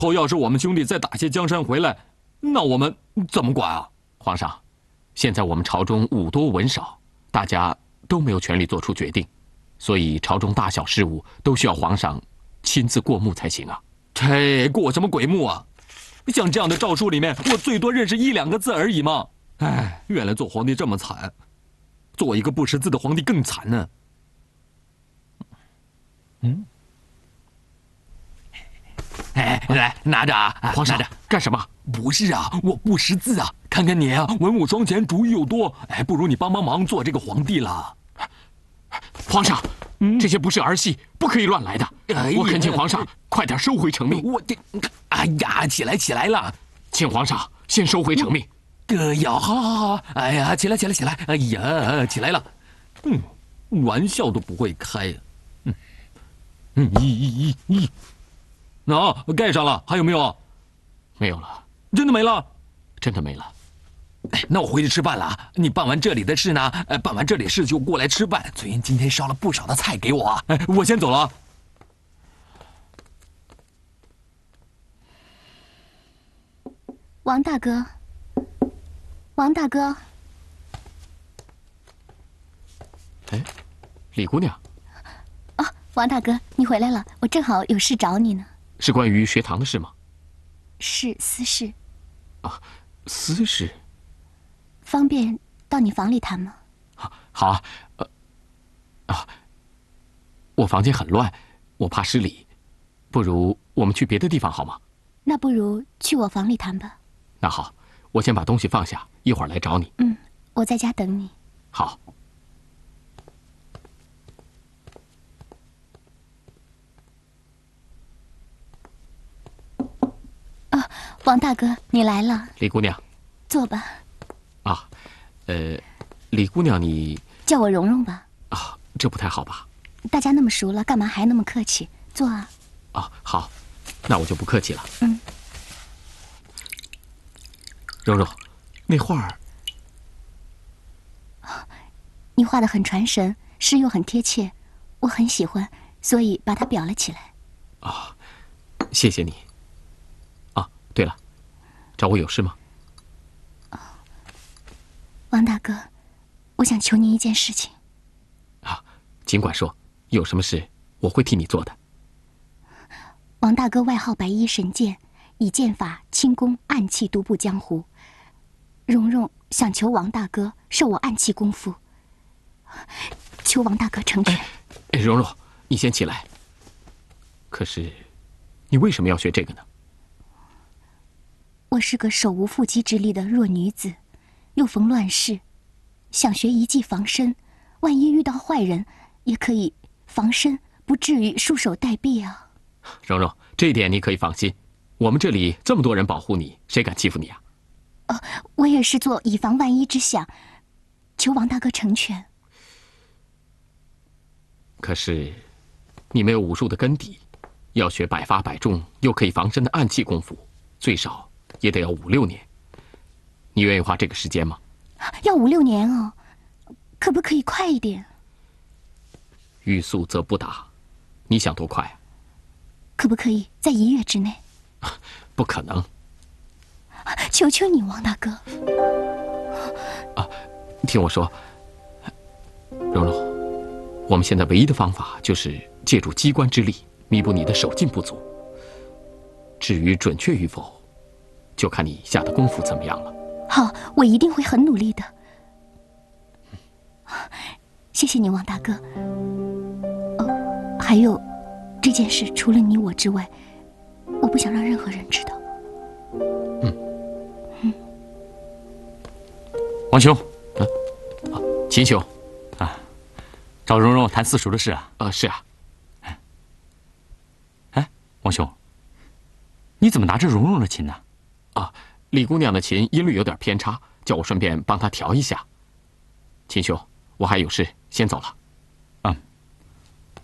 后要是我们兄弟再打下江山回来，那我们怎么管啊？ 皇上，现在我们朝中武多文少，大家都没有权利做出决定，所以朝中大小事务都需要皇上亲自过目才行啊。 这过什么鬼目啊？像这样的诏书里面，我最多认识1、2个字而已嘛。哎，原来做皇帝这么惨，做一个不识字的皇帝更惨呢。哎，来拿着啊！ 皇上，干什么？ 不是啊，我不识字啊。看看你啊，文武双全，主意又多，哎，不如你帮忙做这个皇帝了。 皇上，这些不是儿戏，不可以乱来的。我恳请皇上快点收回成命。 哎呀，起来了， 请皇上先收回成命。 好，好，哎呀，起来，哎呀，起来了。玩笑都不会开。盖上了，还有没有？ 没有了。 真的没了？ 真的没了。 哎，那我回去吃饭了啊！你办完这里的事呢？办完这里事就过来吃饭。翠英今天烧了不少的菜给我啊！哎，我先走了。 王大哥，王大哥。 哎，李姑娘。 哦，王大哥，你回来了，我正好有事找你呢。 是关于学堂的事吗？ 是私事。 啊，私事。 方便到你房里谈吗？ 好啊。我房间很乱，我怕失礼，不如我们去别的地方好吗？ 那不如去我房里谈吧。 那好，我先把东西放下，一会儿来找你。 我在家等你。 好。 王大哥，你来了。 李姑娘， 坐吧。 啊，李姑娘，你叫我蓉蓉吧。 啊，这不太好吧？ 大家那么熟了，干嘛还那么客气？坐啊。 啊，好，那我就不客气了。蓉蓉，那画儿， 你画得很传神，诗又很贴切，我很喜欢，所以把它裱了起来。 啊，谢谢你。啊，对了，找我有事吗？ 王大哥，我想求您一件事情。 啊，尽管说，有什么事我会替你做的。 王大哥外号白衣神剑，以剑法轻功暗器独步江湖。蓉蓉想求王大哥授我暗器功夫，求王大哥成全。 蓉蓉，你先起来。可是，你为什么要学这个呢？ 我是个手无缚鸡之力的弱女子，又逢乱世，想学一技防身，万一遇到坏人，也可以防身，不至于束手待毙啊。 蓉蓉，这一点你可以放心，我们这里这么多人保护你，谁敢欺负你啊？ 我也是做以防万一之想，求王大哥成全。 可是，你没有武术的根底，要学百发百中又可以防身的暗器功夫，最少也得要5、6年。你愿意花这个时间吗？ 要5、6年哦，可不可以快一点？ 欲速则不达，你想多快啊？ 可不可以在1月之内？ 不可能。 求求你，王大哥。 啊，听我说，蓉蓉，我们现在唯一的方法就是借助机关之力弥补你的手劲不足。至于准确与否，就看你下的功夫怎么样了。 好，我一定会很努力的。谢谢你，王大哥。还有，这件事除了你我之外，我不想让任何人知道。 王兄， 秦兄， 找蓉蓉谈私塾的事啊？ 是啊。 哎，王兄，你怎么拿着蓉蓉的琴呢？ 李姑娘的琴音律有点偏差，叫我顺便帮她调一下。秦兄，我还有事，先走了。